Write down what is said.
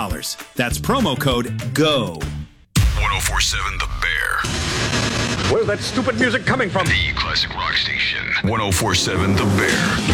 That's promo code GO. 1047 The Bear. Where's that stupid music coming from? The classic rock station. 1047 The Bear.